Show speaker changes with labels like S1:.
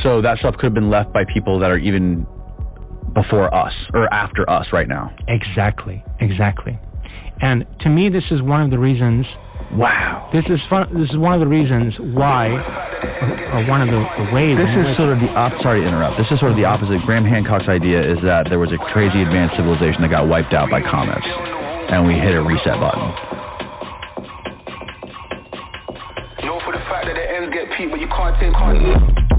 S1: So that stuff could have been left by people that are even before us or after us right now.
S2: Exactly. And to me, this is one of the reasons.
S1: Wow.
S2: This is one of the reasons why, or one of the ways.
S1: This is sort of the sorry to interrupt. This is sort of the opposite. Graham Hancock's idea is that there was a crazy advanced civilization that got wiped out by comets, and we hit a reset button.
S3: You know, for the fact that the ends get peaked, but you can't take